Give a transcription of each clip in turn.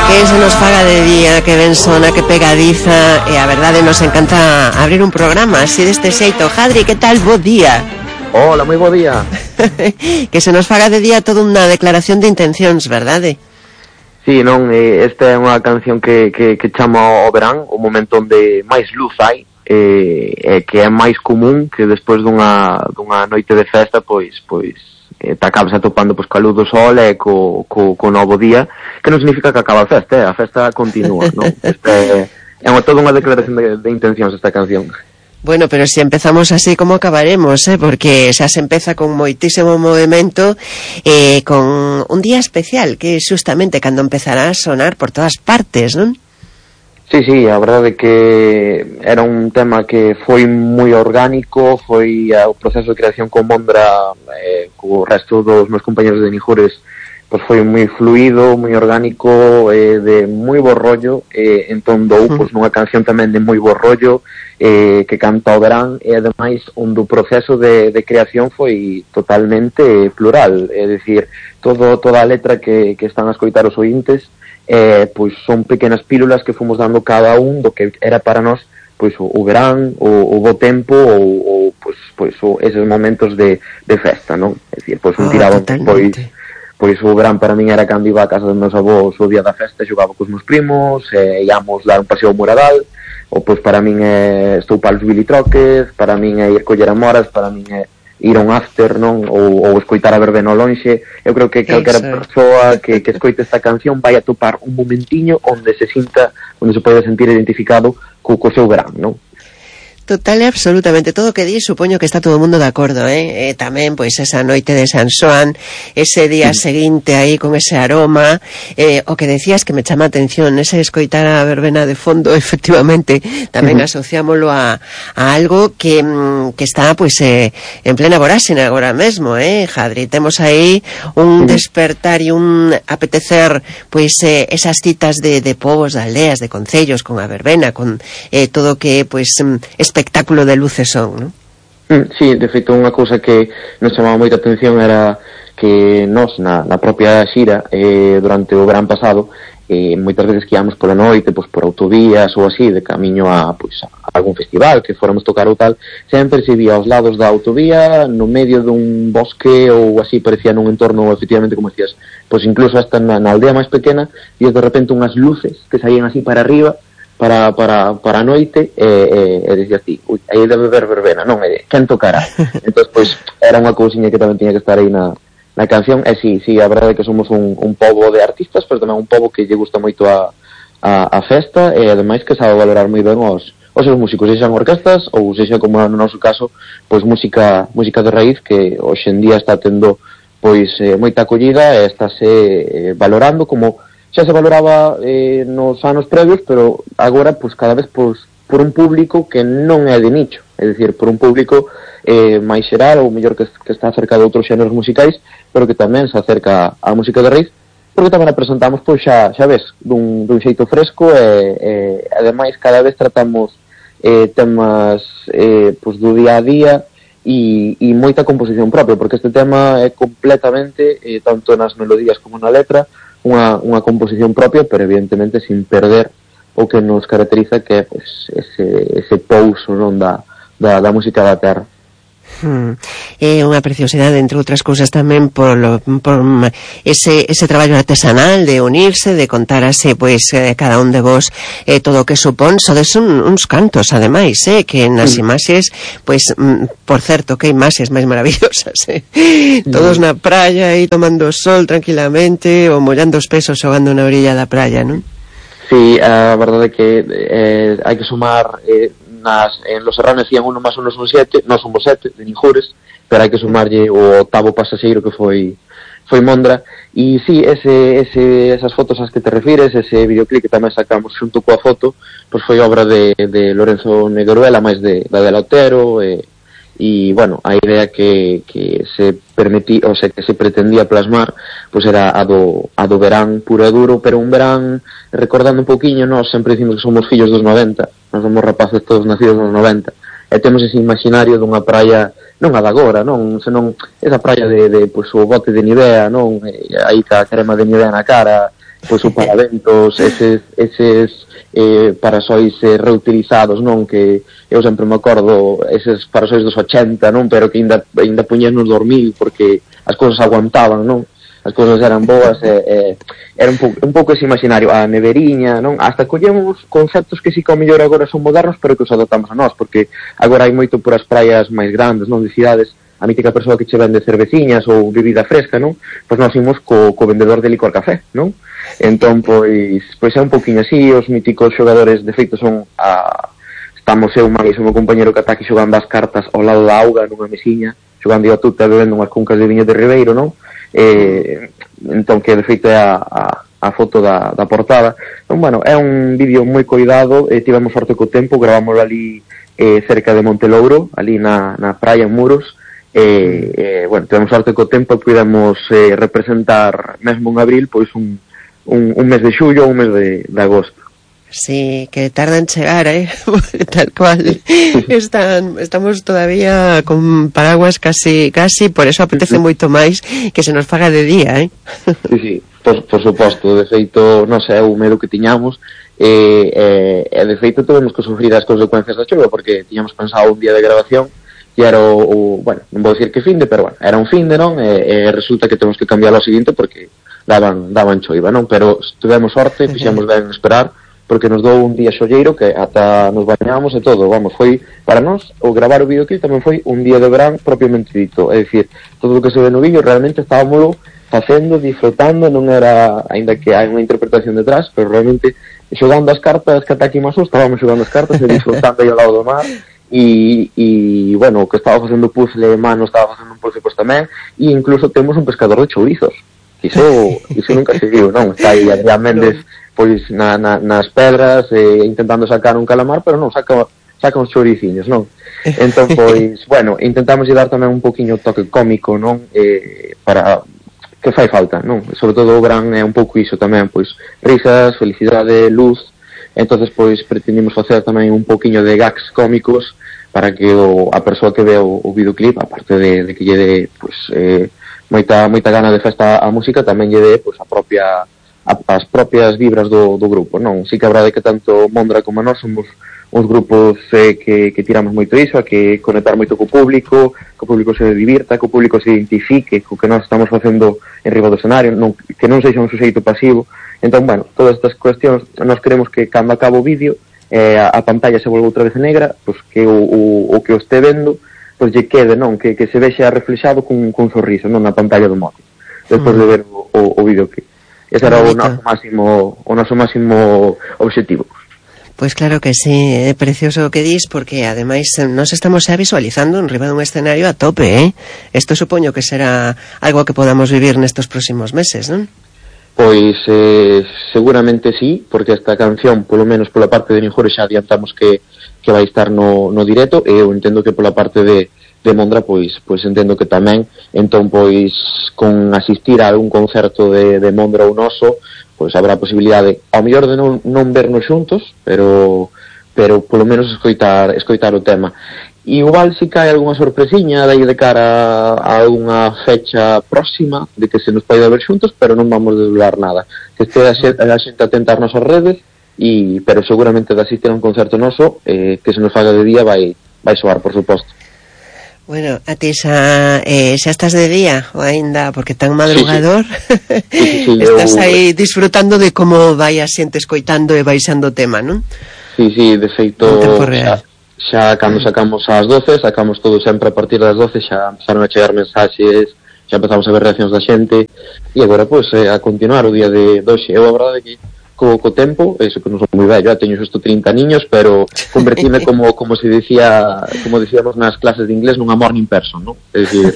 Que se nos faga de día, que ben sona, que pegadiza. E a verdade nos encanta abrir un programa así deste xeito. Jadri, que tal? Bo día. Hola, moi bo día. Que se nos faga de día toda unha declaración de intencións, verdade? Sí, non, esta é unha canción que chama o verán, o momento onde máis luz hai, que é máis común que despois dunha noite de festa, pois te acabas atopando pois coa luz do sol e co novo día, que non significa que acaba a festa continúa, non? É toda unha declaración de intencións esta canción. Bueno, pero se empezamos así, como acabaremos, porque xa se empeza con moitísimo movimento, con un día especial, que é justamente cando empezará a sonar por todas partes, non? Sí, a verdade é que era un tema que foi moi orgánico, foi o proceso de creación con Mondra, co resto dos meus compañeros de Nijures, pois foi moi fluido, moi orgánico, de moi bo rollo, entón dou pois nunha canción tamén de moi bo rollo, que canta o verán, e ademais onde o proceso de creación foi totalmente plural, é dicir, toda a letra que están a escoitar os ointes, pois son pequenas pílulas que fomos dando cada un do que era para nós pois o verán, o bo tempo ou pois eses momentos de festa, non? É dicir, pois un tiraba pois o verán para min era cando iba a casa dos meus avós o día da festa, xogaba cos meus primos, íamos dar un paseo ao Muradal, ou pois para min estou para os bilitroques, para min é ir coller amoras, para min é ir a un after, non? Ou escoitar a verbena ao lonxe. Eu creo que calquera persoa que escoite esta canción vai a topar un momentiño onde se pode sentir identificado co seu verán, non? Total e absolutamente, todo o que di supoño que está todo o mundo de acordo, tamén, pois, esa noite de San Xoán, ese día seguinte aí con ese aroma, o que decías que me chama a atención, ese escoitar a verbena de fondo, efectivamente, tamén asociámoslo a algo que está, pois, en plena voráxina agora mesmo, Jadri, temos aí un despertar e un apetecer, pois, esas citas de povos, de aldeas, de concellos, con a verbena, con todo o que, pois, espectáculo de luces son, non? Sí, de feito, unha cousa que nos chamaba moita atención era que nós, na propia xira, durante o verán pasado, moitas veces que íamos pola noite, pois por autovías ou así, de camiño a algún festival que fóramos tocar ou tal, sempre se vía aos lados da autovía, no medio dun bosque ou así, parecía nun entorno, efectivamente, como decías, pois incluso hasta na aldea máis pequena, e de repente unhas luces que saían así para arriba, para a noite, e dicías ti, aí debe haber verbena, non, quen tocará? Entón, pois, era unha cousiña que tamén tiña que estar aí na canción, e sí, a verdade é que somos un pobo de artistas, pero tamén un pobo que lle gusta moito a festa, e ademais que sabe valorar moi ben os seus músicos, sexan orquestas, ou sexa, como no noso caso, pois música de raíz, que hoxe en día está tendo, pois, moita acollida, e estáse valorando como xa se valoraba nos anos previos, pero agora, pois, cada vez por un público que non é de nicho, é dicir, por un público máis xeral, ou mellor que está cerca de outros xéneros musicais, pero que tamén se acerca á música de raíz, porque tamén a presentamos, pois, xa ves, dun xeito fresco, e ademais cada vez tratamos temas pois, do día a día, e moita composición propia, porque este tema é completamente, tanto nas melodías como na letra, unha composición propia, pero evidentemente sin perder o que nos caracteriza, que é pues, ese pouso, non, da música da terra. É unha preciosidade, entre outras cousas, tamén por ese traballo artesanal de unirse, de contar así, pois, cada un de vos todo o que supón. Sodes uns cantos, ademais, que nas imaxes, pois, por certo, que imaxes máis maravillosas, todos na praia aí tomando o sol tranquilamente, ou mollando os pesos xogando na orilla da praia, non? Sí, a verdade é que hai que sumar en Los Serranos decían 1 más 1 son 7, non somos 7 de Nijures, pero hai que sumarlle o 8º pasaxeiro que foi Mondra, e sí, esas fotos ás que te refires, ese videoclip que tamén sacamos xunto coa foto, pois foi obra de Lorenzo Negueruela, máis da Adela Otero, e bueno, a idea que se permitía, o sea, que se pretendía plasmar, pois era a do verán puro e duro, pero un verán recordando un poquinho, nós sempre dicimos que somos fillos dos 90, nós somos rapaces todos nacidos nos 90, e temos ese imaginario dunha praia, non a da agora, non, senón esa praia de pois o bote de Nivea, non, aí ca crema de Nivea na cara, pois o paraventos, eses parasois reutilizados, non, que eu sempre me acordo eses parasois dos 80, non, pero que ainda puñen nos dormir porque as cousas aguantaban, non, as cousas eran boas, era un pouco ese imaginario, a neveriña, non, hasta collemos conceptos que si que ao mellor agora son modernos, pero que os adoptamos a nós, porque agora hai moito por as praias máis grandes, non, de cidades, a mítica persoa que che vende cerveciñas ou bebida fresca, non? Pois nós imos co vendedor de licor café, non? Entón, pois é un poquinho así, os míticos xogadores, de feito, son estamos eu máis o meu compañero que ata aquí xogando as cartas ao lado da auga, nunha mesiña, xogando a tuta, bebendo unhas cuncas de viño de Ribeiro, non? Entón, que de feito é a foto da portada. Entón, bueno, é un vídeo moi coidado, tivemos sorte co tempo, gravamos ali cerca de Montelouro, ali na praia en Muros. Bueno, tivemos sorte co tempo e pudemos representar mesmo en abril pois un mes de xullo ou un mes de agosto. Sí, que tarda en chegar, tal cual. Estamos todavía con paraguas casi, por eso apetece moito máis que se nos faga de día, Sí, por suposto, de feito, non sei, o medo que tiñamos, de feito tuvemos que sufrir as consecuencias da chuva, porque tiñamos pensado un día de grabación, e era bueno, non vou dicir que finde, pero bueno, era un finde, non? E resulta que temos que cambiar ao seguinte porque daban choiva, non? Pero tivemos sorte, fixemos ben esperar, porque nos dou un día xolleiro que ata nos bañamos e todo, vamos, foi para nós o gravar o videoclip tamén foi un día de verán propiamente dito, é dicir, todo o que se ve no vídeo realmente estábamos facendo, disfrutando, non era, aínda que hai unha interpretación detrás, pero realmente xogando as cartas que ata aquí maso, estábamos xogando as cartas e disfrutando aí ao lado do mar. E bueno, o que estaba facendo puzzle Mano estaba facendo un puzzle pois tamén, e incluso temos un pescador de chourizos, que iso nunca se viu, non? Está aí Adrián Méndez pois nas pedras intentando sacar un calamar, pero non, saca uns chouriciños, non? Entón, pois, bueno, intentamos dar tamén un poquinho toque cómico, non? Para que fai falta, non? Sobre todo o verán é un pouco iso tamén, pois risas, felicidade, luz. Entonces, pois, pretendimos facer tamén un poquinho de gags cómicos para que a persoa que ve o videoclip, aparte de que lle dé, pois, moita gana de festa a música, tamén lle dé, pois, as propias vibras do grupo, non? Si que a verdade que tanto Mondra como nós somos uns grupos que tiramos moito iso, a que conectar moito co público se divirta, co público se identifique co que nós estamos facendo en riba do escenario, que non sexa un suxeito pasivo. Entón, bueno, todas estas cuestións nós queremos que cando acaba o vídeo a pantalla se volve outra vez negra, pois que o que o este vendo pois lle quede, non, que se vexa reflexado cun sorriso, non, na pantalla do móvil despois de ver o videoclip. Ese era o noso máximo objetivo. Pois claro que sí, é precioso o que dis, porque ademais nos estamos xa visualizando en riba dun escenario a tope, Isto supoño que será algo que podamos vivir nestos próximos meses, non? Pois seguramente sí, porque esta canción, polo menos pola parte de Ninjure, xa adiantamos que vai estar no directo, e eu entendo que pola parte de Mondra, pois entendo que tamén. Entón, pois, con asistir a un concerto de Mondra ou noso, pois habrá posibilidade, ao mellor de non vernos xuntos, pero polo menos escoitar o tema. E igual si cae algunha sorpresiña de aí de cara a unha fecha próxima de que se nos pode ver xuntos, pero non vamos a desvelar nada. Que este a xente atenta ás nosas redes, pero seguramente de asistir a un concerto noso, que se nos faga de día vai soar, por suposto. Bueno, a ti xa estás de día ou aínda, porque tan madrugador, sí, estás aí disfrutando de como vai a xente escoitando e baixando o tema, non? Sí, de feito xa cando sacamos ás 12, sacamos todo sempre a partir das 12, xa empezaron a chegar mensaxes, xa empezamos a ver reaccións da xente, e agora, pois, a continuar o día de hoxe. Eu, a verdade, que co tempo, eso que non son moi vello, teño xusto 30 niños, pero convertime como se decía, como decíamos nas clases de inglés, nunha morning person, non? É dicir,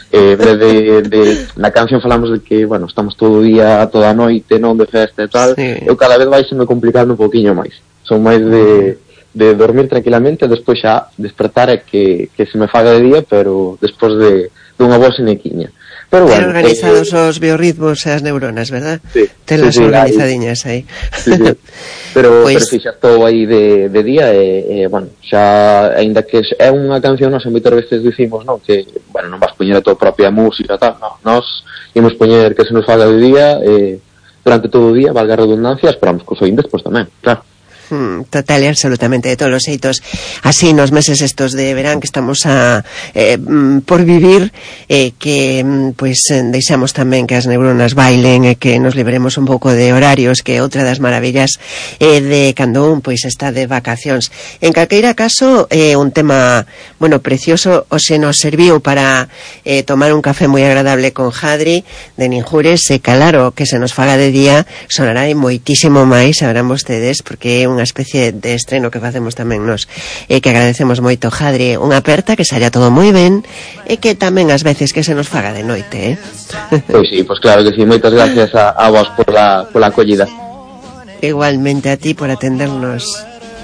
na canción falamos de que, bueno, estamos todo o día, toda a noite, non, de festa e tal, eu cada vez vai se me complicando un poquinho máis. Son máis de dormir tranquilamente, despois xa despertar e que se me faga de día, pero despois dunha boa senequiña. Pero bueno, organizados os biorritmos e as neuronas, verdad? Sí. Telas organizadiñas aí. Sí. Pero si xa estou aí de día bueno, xa, ainda que é unha canción, nós moitas veces dicimos, non, que, bueno, non vas poñer a tua propia música, tal, non, nós imos poñer que se nos faga de día, durante todo o día, valga a redundancia, esperamos que os oindes, pois tamén, claro. Total e absolutamente, de todos os xeitos, así nos meses estos de verán que estamos por vivir, que pois deixamos tamén que as neuronas bailen, que nos liberemos un pouco de horarios, que outra das maravillas de cando un pois está de vacacións. En calqueira caso, un tema, bueno, precioso, hoxe nos serviu para tomar un café moi agradable con Jadri de Ninjures, e claro, que se nos faga de día sonará moitísimo máis, sabrán vostedes, porque é unha especie de estreno que facemos tamén nos, que agradecemos moito, Jadri, unha aperta, que saia todo moi ben, e que tamén ás veces que se nos faga de noite, Pois sí, pois claro que sí, moitas gracias a vos por la acollida. Igualmente a ti por atendernos.